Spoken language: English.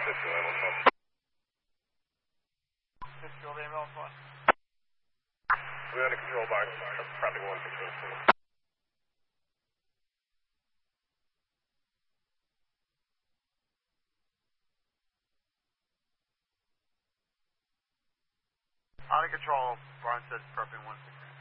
Control Bay Mill 1. We're under control by probably 164. Out of control, Barnstead, Perfect 163.